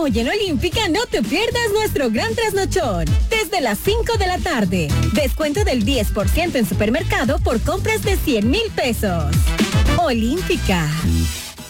Hoy en Olímpica no te pierdas nuestro gran trasnochón. Desde las 5 de la tarde. Descuento del 10% en supermercado por compras de 100,000 pesos. Olímpica.